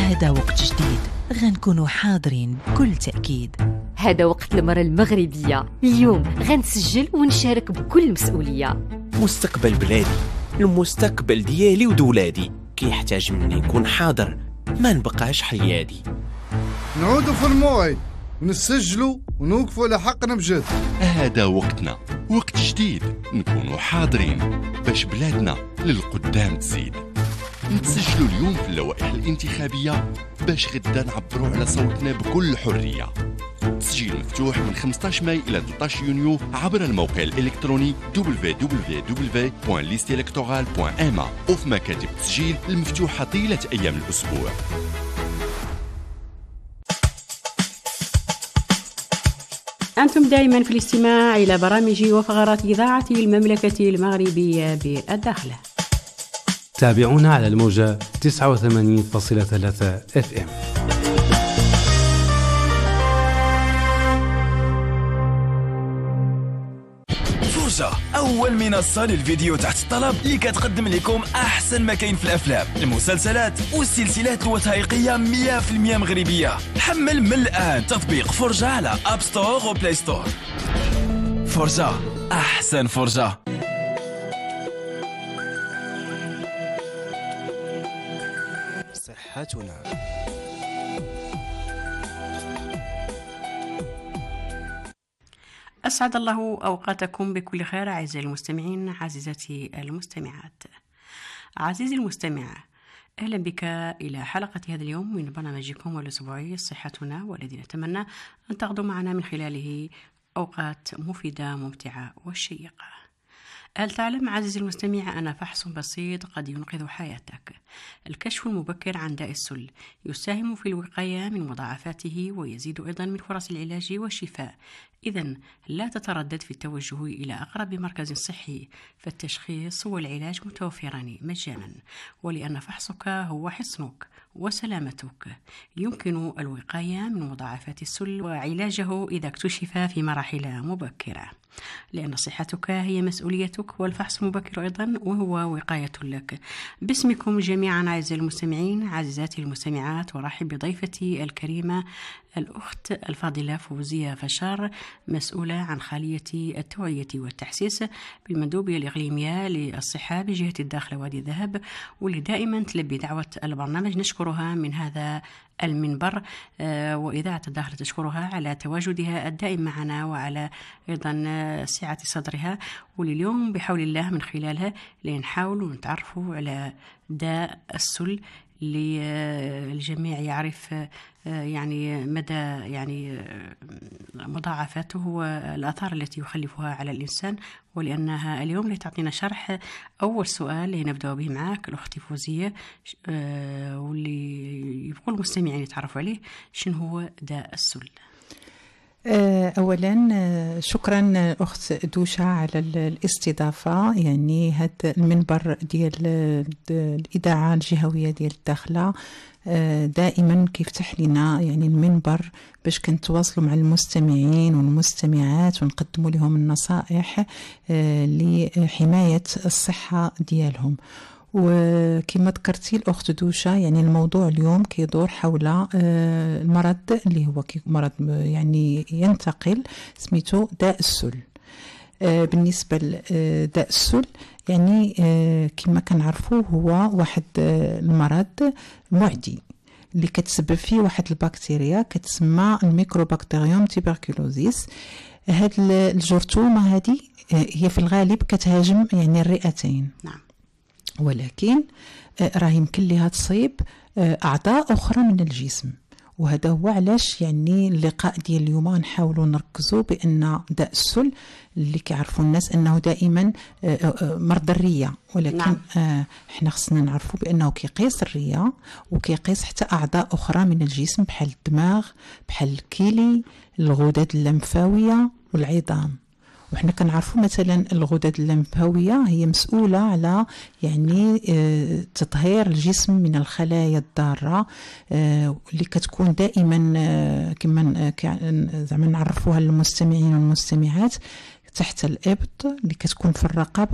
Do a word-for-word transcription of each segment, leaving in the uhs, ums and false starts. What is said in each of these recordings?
هذا وقت جديد غنكونوا حاضرين بكل تأكيد. هذا وقت المرأة المغربية. اليوم غنسجل ونشارك بكل مسؤولية. مستقبل بلادي، المستقبل ديالي ودولادي كيحتاج مني نكون حاضر، ما نبقاش حيادي. نعودوا في الموعد ونسجلوا ونوقفوا على حقنا بجد. هذا وقتنا، وقت جديد نكونوا حاضرين باش بلادنا للقدام تزيد. نتسجلوا اليوم في اللوائح الانتخابية باش غدا نعبروا على صوتنا بكل حرية. تسجيل مفتوح من خمسطاش ماي إلى ثلاثطاش يونيو عبر الموقع الإلكتروني دبليو دبليو دبليو دوت ليست إلكتورال دوت إم إيه وفي مكاتب التسجيل المفتوحة طيلة أيام الأسبوع. أنتم دائما في الاستماع إلى برامج وفقرات إذاعة المملكة المغربية بالداخل. تابعونا على الموجة تسعة وثمانين فاصلة ثلاثة اف ام. فرجة، أول منصة للفيديو تحت الطلب اللي كتقدم لكم أحسن ما كاين في الأفلام، المسلسلات والسلسلات الوثائقية مية بالمية مغربية. حمل من الآن تطبيق فرجة على أب ستور وبلاي ستور. فرجة، أحسن فرجة. صحتنا. أسعد الله أوقاتكم بكل خير أعزائي المستمعين، عزيزتي المستمعات. عزيزي المستمع، أهلا بك إلى حلقة هذا اليوم من برنامجكم الأسبوعي صحتنا، والذي نتمنى أن تقضوا معنا من خلاله أوقات مفيدة ممتعة وشيقة. هل تعلم عزيزي المستمع أن فحص بسيط قد ينقذ حياتك؟ الكشف المبكر عن داء السل يساهم في الوقاية من مضاعفاته ويزيد أيضا من فرص العلاج والشفاء. إذن لا تتردد في التوجه إلى أقرب مركز صحي، فالتشخيص والعلاج متوفران مجانا، ولأن فحصك هو حصنك وسلامتك. يمكن الوقاية من مضاعفات السل وعلاجه إذا اكتشف في مراحل مبكرة، لأن صحتك هي مسؤوليتك، والفحص المبكر أيضا وهو وقاية لك. باسمكم جميعا أعزائي المستمعين، عزيزاتي المستمعات، ورحب بضيفتي الكريمة الأخت الفاضلة فوزية فشار، مسؤولة عن خالية التوعية والتحسيس بالمندوبية الإقليمية للصحة بجهة الداخل وادي الذهب، واللي دائما تلبي دعوة البرنامج. نشكرها من هذا المنبر، وإذاعة الداخل تشكرها على تواجدها الدائم معنا وعلى أيضا سعة صدرها، ولليوم بحول الله من خلالها لنحاول نتعرفوا على داء السل للجميع يعرف يعني مدى يعني مضاعفاته والآثار التي يخلفها على الإنسان. ولأنها اليوم لتعطينا شرح، أول سؤال اللي نبدأ به معك الأخت فوزية، واللي يبقوا المستمعين يتعرفوا عليه، شنو هو داء السل؟ أولا شكرا أخت دوشة على الاستضافة. يعني هذا المنبر ديال الإذاعة الجهوية ديال الداخلة دائما كيفتح لنا يعني المنبر باش كنتواصلوا مع المستمعين والمستمعات ونقدموا لهم النصائح لحماية الصحة ديالهم. وكما ذكرتي الأخت دوشة، يعني الموضوع اليوم كيدور حول المرض اللي هو مرض يعني ينتقل، سميتو داء السل. بالنسبة لداء السل يعني كما كنعرفوا هو واحد المرض معدي اللي كتسبب فيه واحد البكتيريا كتسمى الميكروبكتيريوم تيبركلوزيس. هاد الجرثومة هذه هي في الغالب كتهاجم يعني الرئتين، نعم، ولكن راه يمكن لها تصيب أعضاء أخرى من الجسم. وهذا هو علاش يعني اللقاء ديال اليوم نحاولوا نركزوا بأن داء السل اللي كيعرفوا الناس أنه دائما مرض الرية، ولكن نعم. احنا خصنا نعرفوا بأنه كيقيس الرية وكيقيس حتى أعضاء أخرى من الجسم بحال الدماغ، بحال الكلي، الغدد اللمفاوية والعظام. وحنا كنعرفوا مثلا الغدد اللمفاويه هي مسؤوله على يعني تطهير الجسم من الخلايا الضاره اللي كتكون دائما كما زعما نعرفوها للمستمعين والمستمعات تحت الإبط اللي كتكون في الرقبه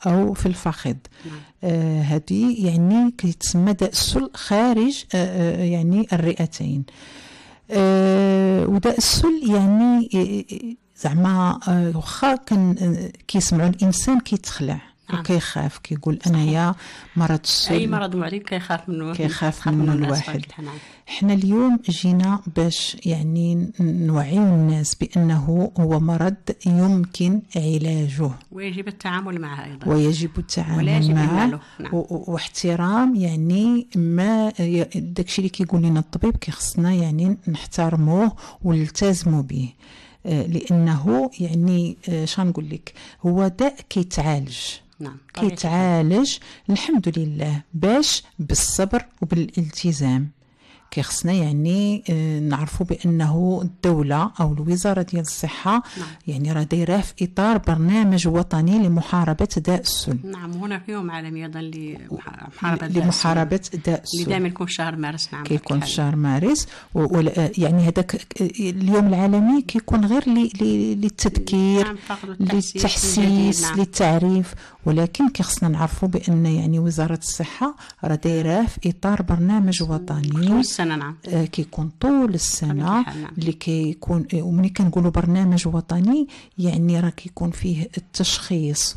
أو في الفخذ. آه هذه يعني كيتسمى داء السل خارج آه يعني الرئتين. آه وداء السل يعني زعما آه واخا كان كيسمعوا الإنسان كيتخلع نعم. وكيخاف كيقول انايا مرض السل، اي مرض معدي كيخاف منه كيخاف منه الواحد. حنا اليوم جينا باش يعني نوعيو الناس بانه هو مرض يمكن علاجه ويجب التعامل معه ايضا، ويجب التعامل معه نعم. واحترام يعني ما داكشي اللي كيقول لنا الطبيب كيخصنا يعني نحترموه ونلتزموا به، لانه يعني شنو نقول لك هو داء كيتعالج نعم. كيتعالج الحمد لله باش بالصبر وبالالتزام. كيخصنا يعني نعرفوا بانه الدوله او الوزاره ديال الصحه نعم. يعني راه دايره في اطار برنامج وطني لمحاربه داء السل. نعم هناك يوم عالمي ايضا لمحاربه لمحاربه داء السل اللي دائما يكون في شهر مارس. نعم كيكون في شهر مارس يعني هذاك اليوم العالمي كيكون غير للتذكير نعم. للتحسيس نعم. للتعريف، ولكن كيخصنا نعرفوا بان يعني وزاره الصحه راه دايره في اطار برنامج وطني نعم. آه كيكون طول السنه نعم. اللي كيكون وملي كنقولوا برنامج وطني يعني راه كيكون فيه التشخيص